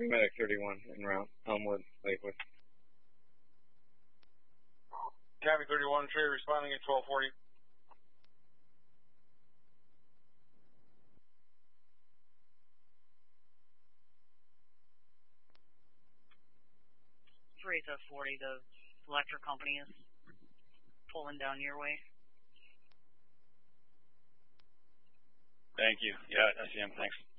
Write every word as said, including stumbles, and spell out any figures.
Medic thirty-one en route, Elmwood, Lakewood. Copy thirty-one, Trey responding at twelve forty. Teresa forty, the electric company is pulling down your way. Thank you. Yeah, I see him. Thanks.